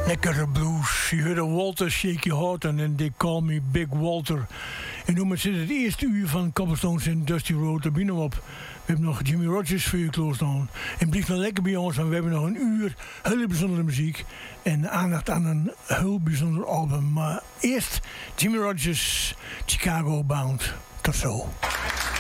Lekkere blues. Je hoorde Walter Shaky Horton en They Call Me Big Walter. En noem het het eerste uur van Cobblestones en Dusty Road er binnen op. We hebben nog Jimmy Rogers voor je klaarstaan. En blijf nou lekker bij ons, want we hebben nog een uur heel bijzondere muziek. En aandacht aan een heel bijzonder album. Maar eerst Jimmy Rogers, Chicago Bound. Tot zo.